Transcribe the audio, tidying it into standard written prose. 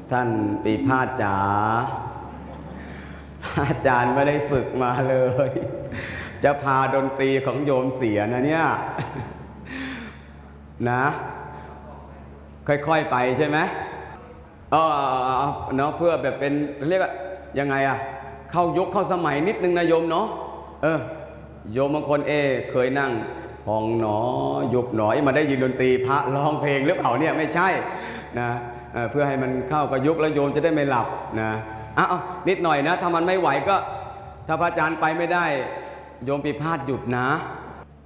ท่านปีพาสจ๋าอาจารย์ไม่ได้ฝึกมาเลยจะพาดนตรีของโยมเสียนะเนี่ยนะค่อยๆไปใช่ไหมเนาะเพื่อแบบเป็นเรียกว่ายังไงอะเข้ายุคเข้าสมัยนิดนึงนะโยมเนาะโยมบางคนเคยนั่งพองหนอยุบหนอมาได้ยินดนตรีพระร้องเพลงหรือเปล่าเนี่ยไม่ใช่นะเพื่อให้มันเข้ากับยุคแล้วโยมจะได้ไม่หลับนะนิดหน่อยนะถ้ามันไม่ไหวก็ถ้าพระอาจารย์ไปไม่ได้โยมปีพาสหยุดนะ